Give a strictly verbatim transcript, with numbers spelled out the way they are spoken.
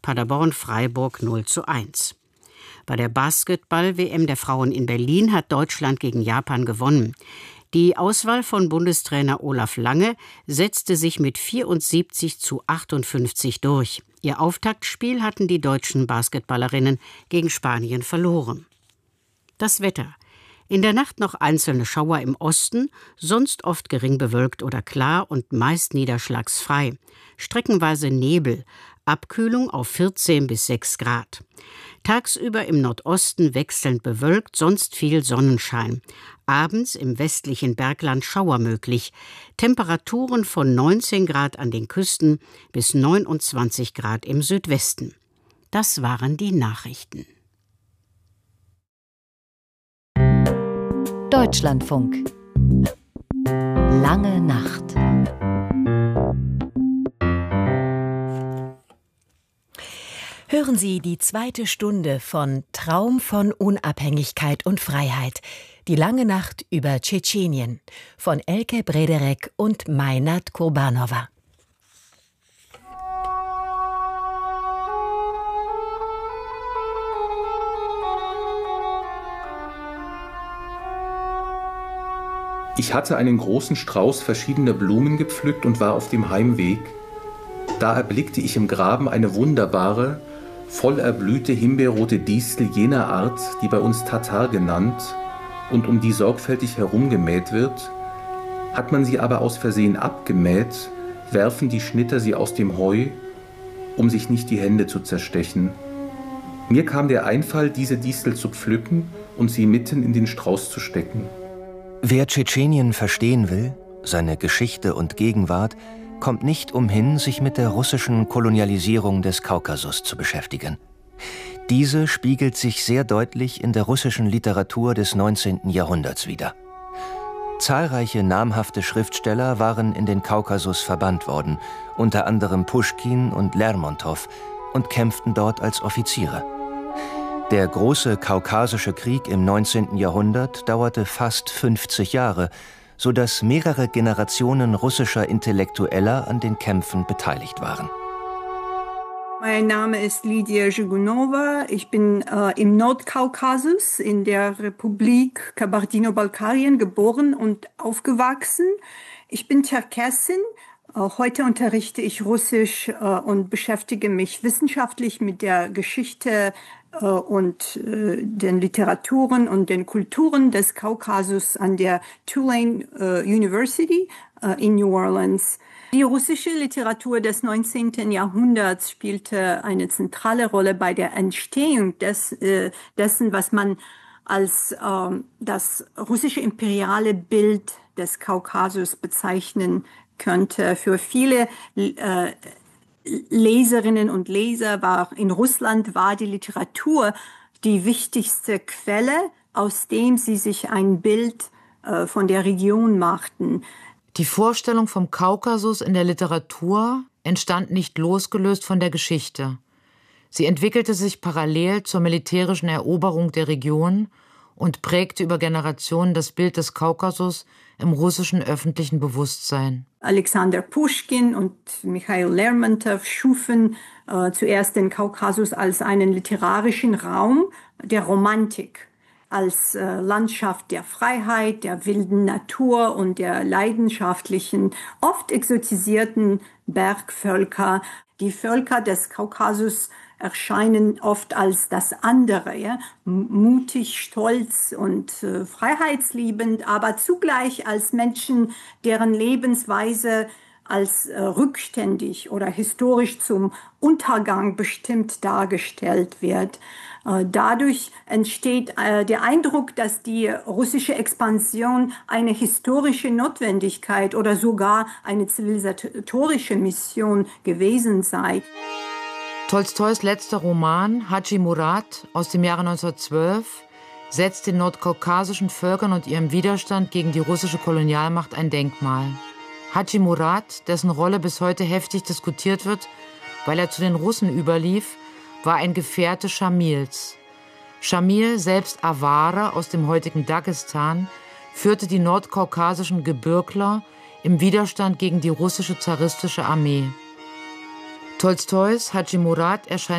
Paderborn-Freiburg null zu eins. Bei der Basketball-W M der Frauen in Berlin hat Deutschland gegen Japan gewonnen. Die Auswahl von Bundestrainer Olaf Lange setzte sich mit vierundsiebzig zu achtundfünfzig durch. Ihr Auftaktspiel hatten die deutschen Basketballerinnen gegen Spanien verloren. Das Wetter. In der Nacht noch einzelne Schauer im Osten, sonst oft gering bewölkt oder klar und meist niederschlagsfrei. Streckenweise Nebel, Abkühlung auf vierzehn bis sechs Grad. Tagsüber im Nordosten wechselnd bewölkt, sonst viel Sonnenschein. Abends im westlichen Bergland Schauer möglich. Temperaturen von neunzehn Grad an den Küsten bis neunundzwanzig Grad im Südwesten. Das waren die Nachrichten. Deutschlandfunk. Lange Nacht. Hören Sie die zweite Stunde von Traum von Unabhängigkeit und Freiheit. Die lange Nacht über Tschetschenien von Elke Brederek und Meinert Kurbanova. Ich hatte einen großen Strauß verschiedener Blumen gepflückt und war auf dem Heimweg. Da erblickte ich im Graben eine wunderbare, voll erblühte himbeerrote Distel jener Art, die bei uns Tatar genannt und um die sorgfältig herumgemäht wird. Hat man sie aber aus Versehen abgemäht, werfen die Schnitter sie aus dem Heu, um sich nicht die Hände zu zerstechen. Mir kam der Einfall, diese Distel zu pflücken und sie mitten in den Strauß zu stecken. Wer Tschetschenien verstehen will, seine Geschichte und Gegenwart, kommt nicht umhin, sich mit der russischen Kolonialisierung des Kaukasus zu beschäftigen. Diese spiegelt sich sehr deutlich in der russischen Literatur des neunzehnten Jahrhunderts wider. Zahlreiche namhafte Schriftsteller waren in den Kaukasus verbannt worden, unter anderem Puschkin und Lermontow, und kämpften dort als Offiziere. Der große Kaukasische Krieg im neunzehnten Jahrhundert dauerte fast fünfzig Jahre, sodass mehrere Generationen russischer Intellektueller an den Kämpfen beteiligt waren. Mein Name ist Lydia Zhigunowa. Ich bin äh, im Nordkaukasus in der Republik Kabardino-Balkarien geboren und aufgewachsen. Ich bin Tscherkessin. Äh, heute unterrichte ich Russisch äh, und beschäftige mich wissenschaftlich mit der Geschichte äh, und äh, den Literaturen und den Kulturen des Kaukasus an der Tulane äh, University äh, in New Orleans. Die russische Literatur des neunzehnten Jahrhunderts spielte eine zentrale Rolle bei der Entstehung des, äh, dessen, was man als äh, das russische imperiale Bild des Kaukasus bezeichnen könnte. Für viele äh, Leserinnen und Leser war in Russland war die Literatur die wichtigste Quelle, aus dem sie sich ein Bild äh, von der Region machten. Die Vorstellung vom Kaukasus in der Literatur entstand nicht losgelöst von der Geschichte. Sie entwickelte sich parallel zur militärischen Eroberung der Region und prägte über Generationen das Bild des Kaukasus im russischen öffentlichen Bewusstsein. Alexander Puschkin und Michail Lermontow schufen äh, zuerst den Kaukasus als einen literarischen Raum der Romantik, als äh, Landschaft der Freiheit, der wilden Natur und der leidenschaftlichen, oft exotisierten Bergvölker. Die Völker des Kaukasus erscheinen oft als das andere, ja? Mutig, stolz und äh, freiheitsliebend, aber zugleich als Menschen, deren Lebensweise als äh, rückständig oder historisch zum Untergang bestimmt dargestellt wird. Äh, dadurch entsteht äh, der Eindruck, dass die russische Expansion eine historische Notwendigkeit oder sogar eine zivilisatorische Mission gewesen sei. Tolstois letzter Roman, Hadschi Murat aus dem Jahre neunzehnhundertzwölf, setzt den nordkaukasischen Völkern und ihrem Widerstand gegen die russische Kolonialmacht ein Denkmal. Hadschi Murat, dessen Rolle bis heute heftig diskutiert wird, weil er zu den Russen überlief, war ein Gefährte Schamils. Schamil, selbst Aware aus dem heutigen Dagestan, führte die nordkaukasischen Gebirgler im Widerstand gegen die russische zaristische Armee. Tolstois Hadschi Murat erscheint